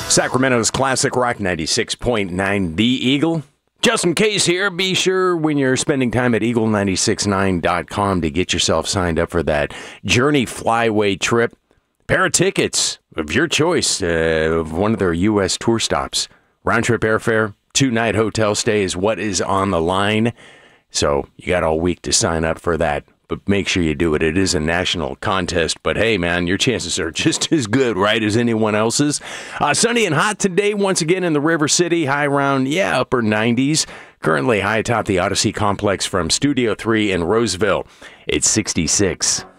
Sacramento's Classic Rock 96.9 The Eagle. Justin Case here. Be sure when you're spending time at eagle969.com to get yourself signed up for that Journey Flyway trip. Pair of tickets of your choice of one of their U.S. tour stops. Round-trip airfare, 2-night hotel stay is what is on the line. So you got all week to sign up for that. But make sure you do it. It is a national contest. But hey, man, your chances are just as good, right, as anyone else's. Sunny and hot today once again in the River City. High around, upper 90s. Currently high atop the Odyssey Complex from Studio 3 in Roseville. It's 66.